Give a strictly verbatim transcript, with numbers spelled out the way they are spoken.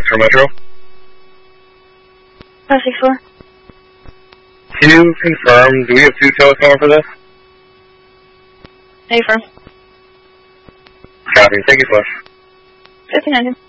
for Metro. five six four. Can you confirm, do we have two tows coming for this? Hey, firm. Copy. Thank you so much. fifteen hundred.